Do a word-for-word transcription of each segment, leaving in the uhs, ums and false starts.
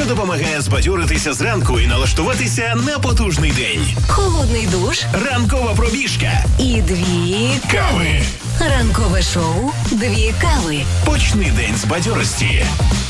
що допомагає збадьоритися зранку і налаштуватися на потужний день. Холодний душ, Ранкова пробіжка і дві кави. Ранкове шоу «Дві кави». Почни день з бадьорості.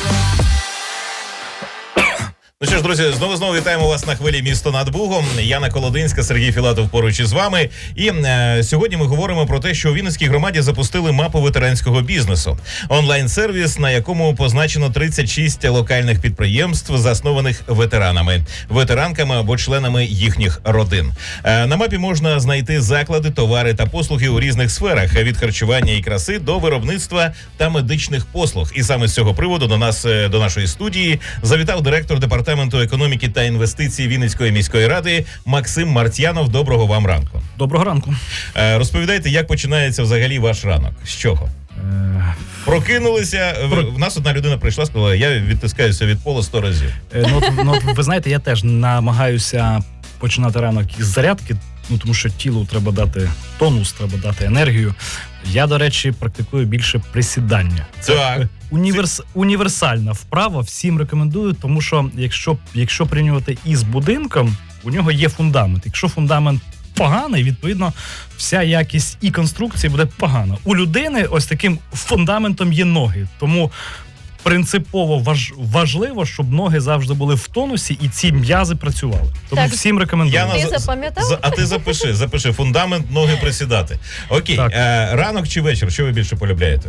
Ну що ж, друзі, знову-знову вітаємо вас на хвилі «Місто над Бугом». Яна Колодинська, Сергій Філатов поруч із вами. І е, сьогодні ми говоримо про те, що у Вінницькій громаді запустили мапу ветеранського бізнесу. Онлайн-сервіс, на якому позначено тридцять шість локальних підприємств, заснованих ветеранами, ветеранками або членами їхніх родин. Е, на мапі можна знайти заклади, товари та послуги у різних сферах, від харчування і краси до виробництва та медичних послуг. І саме з цього приводу до нас, до нашої студії, завітав директор департаменту економіки та інвестицій Вінницької міської ради Максим Мартьянов. Доброго вам ранку. Доброго ранку. Е, розповідайте, як починається взагалі ваш ранок? З чого? Е... Прокинулися, Про... в нас одна людина прийшла, сказала, я відтискаюся від пола сто разів. Е, ну, ну, ви знаєте, я теж намагаюся починати ранок із зарядки, ну, тому що тілу треба дати тонус, треба дати енергію. Я, до речі, практикую більше присідання. Це так. Універс... універсальна вправа, всім рекомендую, тому що якщо, якщо порівнювати із будинком, у нього є фундамент. Якщо фундамент поганий, відповідно, вся якість і конструкції буде погана. У людини ось таким фундаментом є ноги, тому принципово важ... важливо, щоб ноги завжди були в тонусі і ці м'язи працювали. Тому так, всім рекомендую. Яна, ти запам'ятав? За... А ти запиши, запиши фундамент, ноги присідати. Окей, е, ранок чи вечір, що ви більше полюбляєте?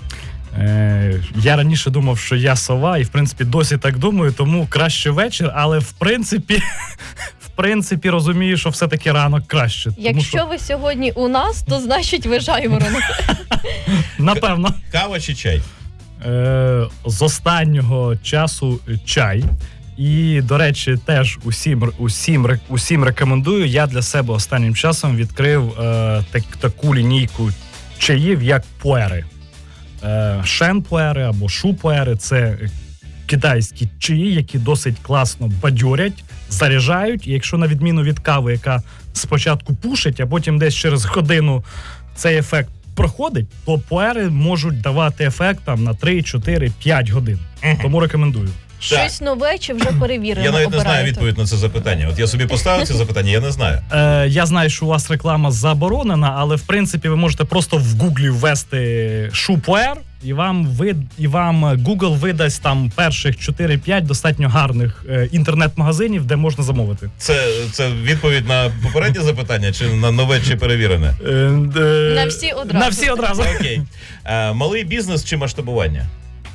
Е, я раніше думав, що я сова, і в принципі досі так думаю, тому краще вечір, але в принципі, в принципі розумію, що все-таки ранок краще. Якщо тому, що... ви сьогодні у нас, то значить ви жайворонок. Напевно. Кава чи чай? Е, з останнього часу чай. І, до речі, теж усім, усім, усім рекомендую. Я для себе останнім часом відкрив е, так, таку лінійку чаїв, як пуери. Е, шен-пуери або шу-пуери – це китайські чаї, які досить класно бадьорять, заряджають. І якщо на відміну від кави, яка спочатку пушить, а потім десь через годину цей ефект проходить, то пуери можуть давати ефект там на три, чотири, п'ять годин. Uh-huh. Тому рекомендую. Щось нове чи вже перевірено? Я навіть обираєте? не знаю відповідь на це запитання. От я собі поставив це запитання, я не знаю. Е, я знаю, що у вас реклама заборонена, але в принципі ви можете просто в Гуглі ввести шу-пуер, і вам вид, і вам Google видасть там перших чотири-п'ять достатньо гарних е, інтернет-магазинів, де можна замовити. Це, це відповідь на попереднє запитання, чи на нове, чи перевірене? Е, е, на всі одразу. На всі одразу. Окей. Е, малий бізнес чи масштабування?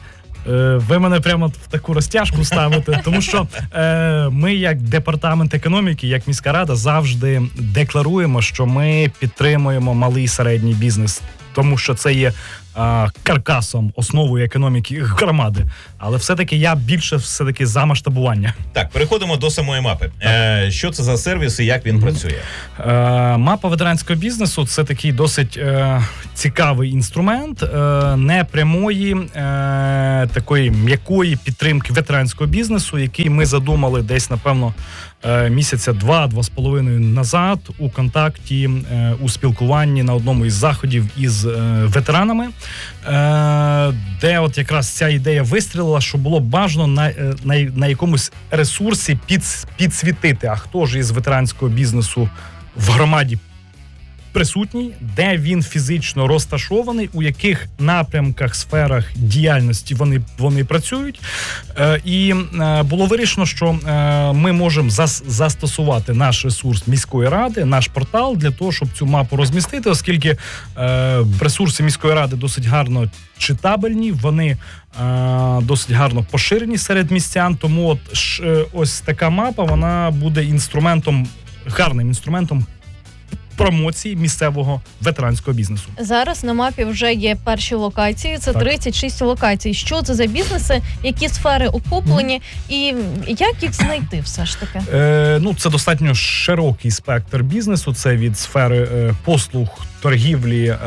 Ви мене прямо в таку розтяжку ставите, тому що е, ми, як департамент економіки, як міська рада, завжди декларуємо, що ми підтримуємо малий і середній бізнес, тому що це є е, каркасом, основою економіки громади. Але все-таки я більше все-таки за масштабування. Так, переходимо до самої мапи. Е, що це за сервіс і як він mm-hmm. працює? Е, мапа ветеранського бізнесу – це такий досить е, цікавий інструмент е, непрямої, е, такої м'якої підтримки ветеранського бізнесу, який ми задумали десь, напевно, е, місяця два-два з половиною назад у контакті, е, у спілкуванні на одному із заходів із е, ветеранами, е, де от якраз ця ідея вистрілила, що було бажано на, на, на якомусь ресурсі під, підсвітити, а хто ж із ветеранського бізнесу в громаді присутній, де він фізично розташований, у яких напрямках, сферах діяльності вони, вони працюють. Е, і е, було вирішено, що е, ми можемо зас, застосувати наш ресурс міської ради, наш портал для того, щоб цю мапу розмістити, оскільки е, ресурси міської ради досить гарно читабельні, вони е, досить гарно поширені серед містян, тому от ш, е, ось така мапа, вона буде інструментом, гарним інструментом промоції місцевого ветеранського бізнесу. Зараз на мапі вже є перші локації, це так. тридцять шість локацій. Що це за бізнеси, які сфери охоплені mm. і як їх знайти все ж таки? Е, ну, це достатньо широкий спектр бізнесу, це від сфери е, послуг, торгівлі, е,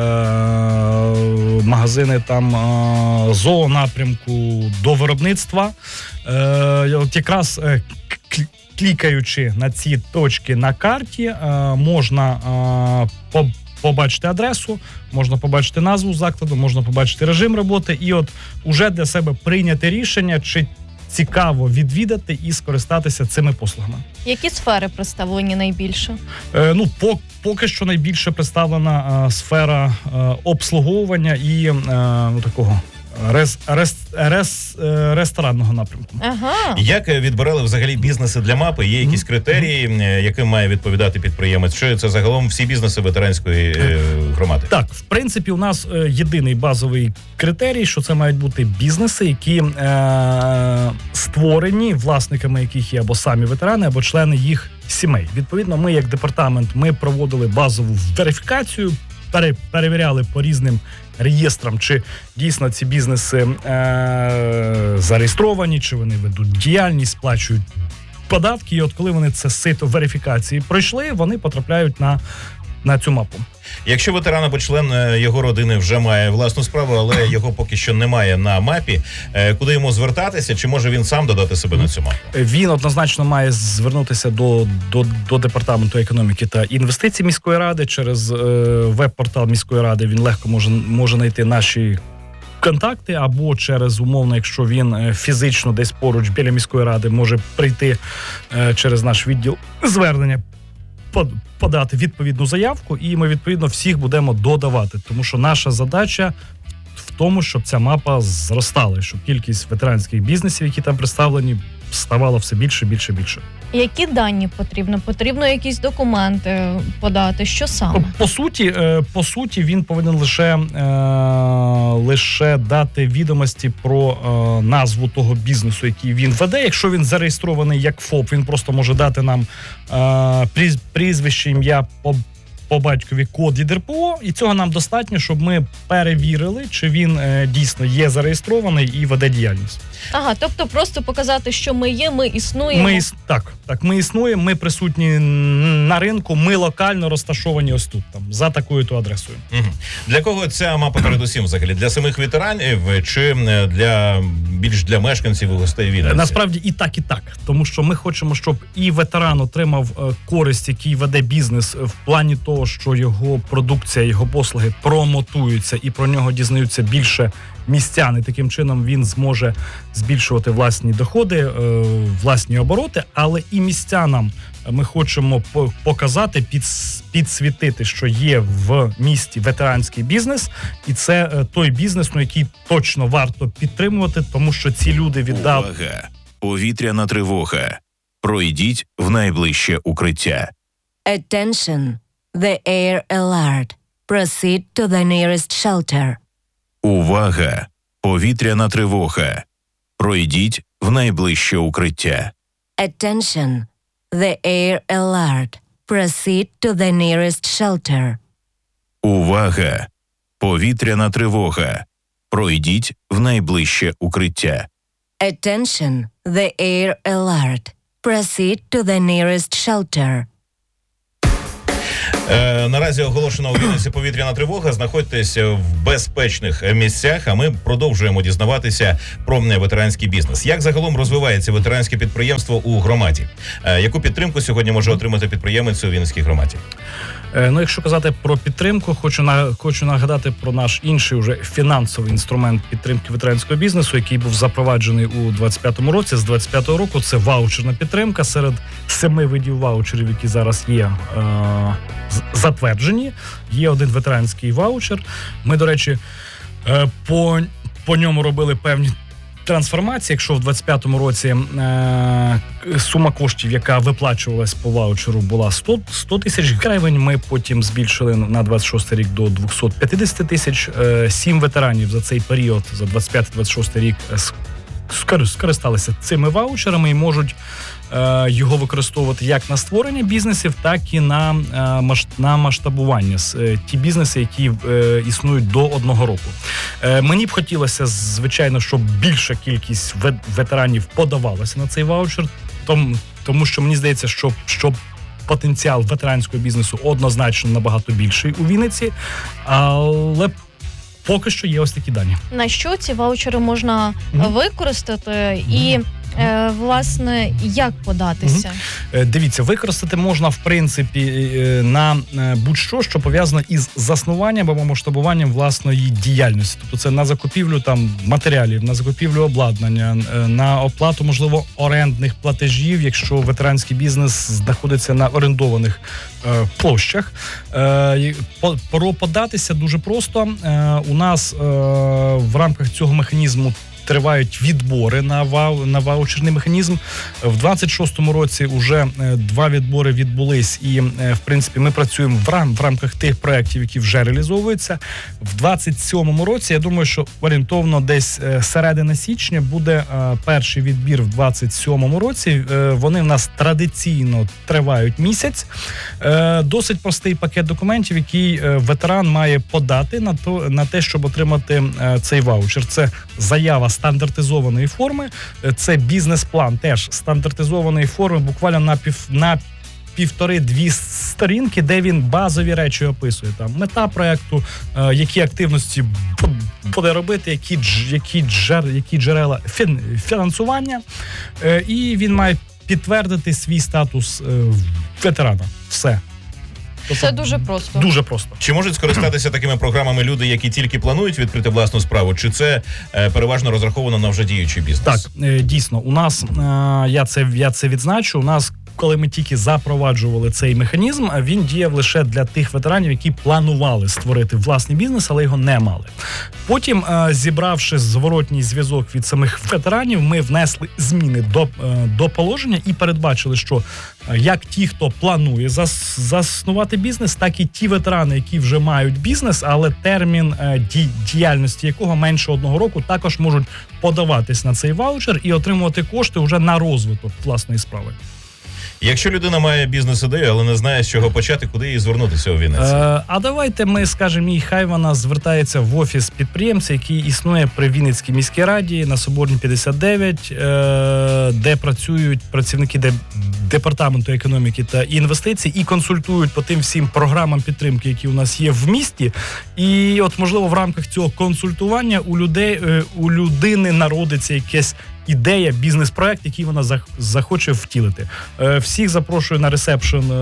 магазини там е, зоонапрямку до виробництва. Е, от якраз е, к- клікаючи на ці точки на карті, е, можна е, по, побачити адресу, можна побачити назву закладу, можна побачити режим роботи і от уже для себе прийняти рішення, чи цікаво відвідати і скористатися цими послугами. Які сфери представлені найбільше? Е, ну, по, поки що найбільше представлена е, сфера е, обслуговування і е, ну, такого рес, рес, рес, е, ресторанного напрямку. Ага. Як відбирали взагалі бізнеси для мапи? Є якісь критерії, яким має відповідати підприємець? Що це загалом всі бізнеси ветеранської е, громади? Так, в принципі, у нас е, єдиний базовий критерій, що це мають бути бізнеси, які е, створені власниками яких є або самі ветерани, або члени їх сімей. Відповідно, ми як департамент ми проводили базову верифікацію, пере, перевіряли по різним реєстрам, чи дійсно ці бізнеси е, зареєстровані, чи вони ведуть діяльність, сплачують податки. І от коли вони це сито верифікації пройшли, вони потрапляють на, на цю мапу. Якщо ветеран або член його родини вже має власну справу, але його поки що немає на мапі, куди йому звертатися? Чи може він сам додати себе на цю мапу? Він однозначно має звернутися до, до, до департаменту економіки та інвестицій міської ради через е, веб-портал міської ради. Він легко може, може знайти наші контакти, або через, умовно, якщо він фізично десь поруч біля міської ради, може прийти е, через наш відділ звернення, подати відповідну заявку, і ми, відповідно, всіх будемо додавати. Тому що наша задача в тому, щоб ця мапа зростала, щоб кількість ветеранських бізнесів, які там представлені, ставала все більше, більше, більше. Які дані потрібно? Потрібно якісь документи подати? Що саме? По суті, по суті, він повинен лише, лише дати відомості про назву того бізнесу, який він веде. Якщо він зареєстрований як ФОП, він просто може дати нам прізвище, ім'я, по по батькові, код від ер пе о, і цього нам достатньо, щоб ми перевірили, чи він е, дійсно є зареєстрований і веде діяльність. Ага, тобто просто показати, що ми є, ми існуємо. Ми, так, так, ми існуємо, ми присутні на ринку, ми локально розташовані ось тут, там, за такою-то адресою. Угу. Для кого ця мапа передусім взагалі? Для самих ветеранів чи для більш для мешканців і гостей Вінниці? Насправді і так, і так. Тому що ми хочемо, щоб і ветеран отримав е, користь, який веде бізнес в плані того, що його продукція, його послуги промотуються і про нього дізнаються більше містян, і таким чином він зможе збільшувати власні доходи, власні обороти, але і містянам ми хочемо показати, підсвітити, що є в місті ветеранський бізнес, і це той бізнес, ну, який точно варто підтримувати, тому що ці люди віддали... Увага! Повітряна тривога. Пройдіть в найближче укриття. Attention! The air alert. Proceed to the nearest shelter. Увага! Повітряна тривога. Пройдіть в найближче укриття. Attention! The air alert. Proceed to the nearest shelter. Увага! Повітряна тривога. Пройдіть в найближче укриття. Attention! The air alert. Proceed to the nearest shelter. Е, наразі оголошена у Вінниці повітряна тривога. Знаходьтесь в безпечних місцях, а ми продовжуємо дізнаватися про ветеранський бізнес. Як загалом розвивається ветеранське підприємство у громаді? Е, яку підтримку сьогодні може отримати підприємець у Вінницькій громаді? Е, ну, якщо казати про підтримку, хочу на хочу нагадати про наш інший уже фінансовий інструмент підтримки ветеранського бізнесу, який був запроваджений у двадцять п'ятому році. З двадцять п'ятого року це ваучерна підтримка серед семи видів ваучерів, які зараз є е, затверджені. Є один ветеранський ваучер. Ми, до речі, е, по, по ньому робили певні трансформації. Якщо в двадцять п'ятому році е, сума коштів, яка виплачувалась по ваучеру, була сто тисяч гривень, ми потім збільшили на двадцять шостий рік до двісті п'ятдесят тисяч. Е, сім ветеранів за цей період, за двадцять п'ятий двадцять шостий рік, скористалися цими ваучерами і можуть е, його використовувати як на створення бізнесів, так і на, е, маш, на масштабування. Е, ті бізнеси, які е, існують до одного року. Е, мені б хотілося, звичайно, щоб більша кількість ветеранів подавалася на цей ваучер, тому, тому що мені здається, що, що потенціал ветеранського бізнесу однозначно набагато більший у Вінниці, але поки що є ось такі дані. На що ці ваучери можна mm-hmm. використати? І Е, власне, як податися? Е, Дивіться, використати можна, в принципі, е, на е, будь-що, що пов'язано із заснуванням або масштабуванням власної діяльності. Тобто це на закупівлю там матеріалів, на закупівлю обладнання, е, на оплату, можливо, орендних платежів, якщо ветеранський бізнес знаходиться на орендованих е, площах. Е, по- про податися дуже просто. Е, у нас е, в рамках цього механізму тривають відбори на вау на ваучерний механізм. В двадцять шостому році вже е, два відбори відбулись, і е, в принципі ми працюємо в, рам, в рамках тих проєктів, які вже реалізовуються. В двадцять сьомому році, я думаю, що орієнтовно десь е, середина січня буде е, перший відбір в двадцять сьомому році. Е, вони в нас традиційно тривають місяць. Е, досить простий пакет документів, який е, ветеран має подати на то на те, щоб отримати е, цей ваучер. Це заява стандартизованої форми, е, це бізнес-план теж стандартизованої форми, буквально на пів на півтори-дві сторінки, де він базові речі описує. Там мета проекту, е, які активності буде робити, які дж, які, джер, які джерела фін, фінансування, е, і він має підтвердити свій статус е, ветерана. Все. Це дуже просто. Дуже просто. Чи можуть скористатися такими програмами люди, які тільки планують відкрити власну справу, чи це е, переважно розраховано на вже діючий бізнес? Так, е, дійсно, у нас, е, я це, я це відзначу, у нас, коли ми тільки запроваджували цей механізм, він діяв лише для тих ветеранів, які планували створити власний бізнес, але його не мали. Потім, е, зібравши зворотній зв'язок від самих ветеранів, ми внесли зміни до, е, до положення і передбачили, що е, як ті, хто планує зас, заснувати бізнес, так і ті ветерани, які вже мають бізнес, але термін е, ді, діяльності якого менше одного року, також можуть подаватись на цей ваучер і отримувати кошти вже на розвиток власної справи. Якщо людина має бізнес-ідею, але не знає, з чого почати, куди їй звернутися у Вінниці? Е, а давайте ми скажемо їй, хай вона звертається в офіс підприємця, який існує при Вінницькій міській раді на Соборній п'ятдесят дев'ять, е, де працюють працівники де, департаменту економіки та інвестицій і консультують по тим всім програмам підтримки, які у нас є в місті. І от, можливо, в рамках цього консультування у людей, е, у людини народиться якесь ідея, бізнес-проект, який вона зах- захоче втілити. Е, всіх запрошую на ресепшн е,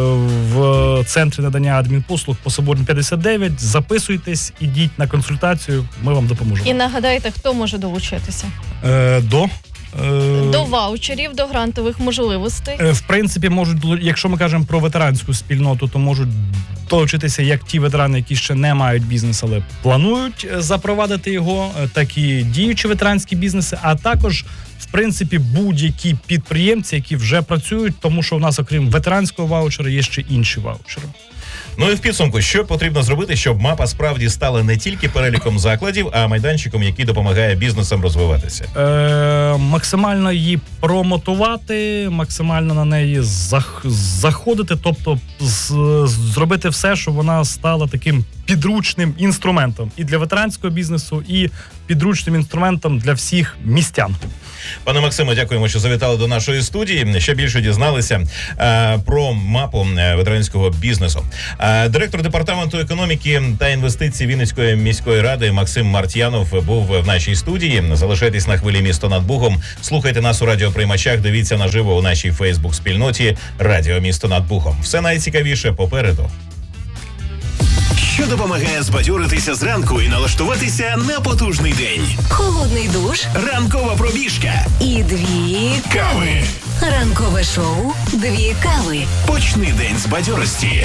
в центрі надання адмінпослуг по Соборній п'ятдесят дев'ять. Записуйтесь, ідіть на консультацію, ми вам допоможемо. І нагадайте, хто може долучитися? Е, до е, До ваучерів, до грантових можливостей. Е, В принципі, можуть, долу- якщо ми кажемо про ветеранську спільноту, то можуть долучитися як ті ветерани, які ще не мають бізнес, але планують е, запровадити його, е, так і діючі ветеранські бізнеси, а також, в принципі, будь-які підприємці, які вже працюють, тому що у нас, окрім ветеранського ваучера, є ще інші ваучери. Ну і в підсумку, що потрібно зробити, щоб мапа справді стала не тільки переліком закладів, а майданчиком, який допомагає бізнесам розвиватися? Е, максимально її промотувати, максимально на неї зах, заходити, тобто з, зробити все, щоб вона стала таким підручним інструментом і для ветеранського бізнесу, і підручним інструментом для всіх містян. Пане Максиме, дякуємо, що завітали до нашої студії. Ще більше дізналися е, про мапу е, ветеранського бізнесу. Е, директор департаменту економіки та інвестицій Вінницької міської ради Максим Мартьянов був в нашій студії. Залишайтесь на хвилі «Місто над Бугом». Слухайте нас у радіоприймачах, дивіться наживо у нашій Фейсбук-спільноті «Радіо Місто над Бугом». Все найцікавіше попереду. Що допомагає збадьоритися зранку і налаштуватися на потужний день. Холодний душ Ранкова пробіжка. і дві Кави. ранкове шоу «Дві кави». Почни день з бадьорості.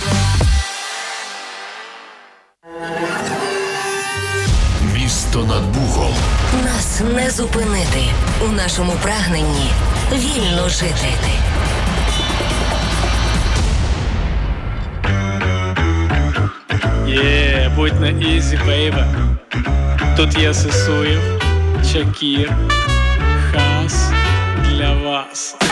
Місто над Бугом. Нас не зупинити у нашому прагненні вільно жити. Є, будь на ізі, бейбе. Тут є Сисуєв, Чакір, Хас для вас.